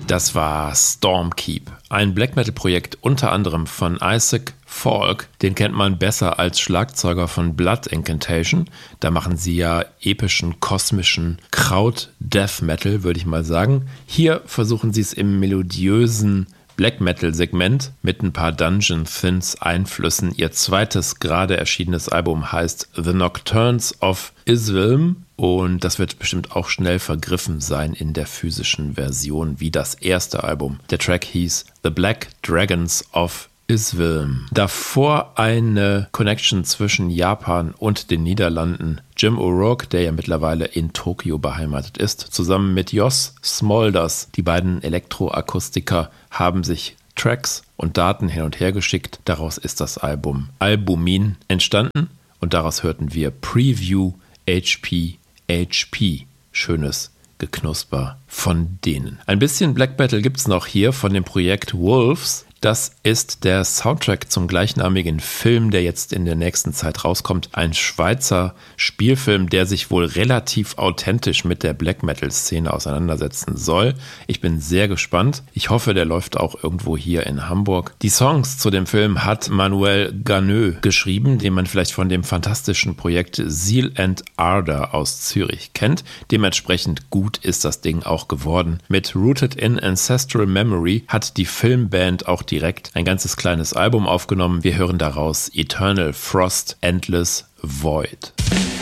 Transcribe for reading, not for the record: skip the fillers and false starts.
Das war Stormkeep, ein Black-Metal-Projekt unter anderem von Isaac Falk. Den kennt man besser als Schlagzeuger von Blood Incantation. Da machen sie ja epischen, kosmischen Kraut-Death-Metal, würde ich mal sagen. Hier versuchen sie es im melodiösen Black-Metal-Segment mit ein paar Dungeon-Synths-Einflüssen. Ihr zweites gerade erschienenes Album heißt The Nocturnes of Isvilm und das wird bestimmt auch schnell vergriffen sein in der physischen Version wie das erste Album. Der Track hieß The Black Dragons of Isvilm. Davor eine Connection zwischen Japan und den Niederlanden. Jim O'Rourke, der ja mittlerweile in Tokio beheimatet ist, zusammen mit Jos Smolders, die beiden Elektroakustiker, haben sich Tracks und Daten hin und her geschickt. Daraus ist das Album Albumin entstanden und daraus hörten wir Preview HP. Schönes Geknusper von denen. Ein bisschen Black Metal gibt's noch hier von dem Projekt Wolves. Das ist der Soundtrack zum gleichnamigen Film, der jetzt in der nächsten Zeit rauskommt. Ein Schweizer Spielfilm, der sich wohl relativ authentisch mit der Black-Metal-Szene auseinandersetzen soll. Ich bin sehr gespannt. Ich hoffe, der läuft auch irgendwo hier in Hamburg. Die Songs zu dem Film hat Manuel Ganeux geschrieben, den man vielleicht von dem fantastischen Projekt Zeal and Ardor aus Zürich kennt. Dementsprechend gut ist das Ding auch geworden. Mit Rooted in Ancestral Memory hat die Filmband auch direkt ein ganzes kleines Album aufgenommen. Wir hören daraus Eternal Frost, Endless Void.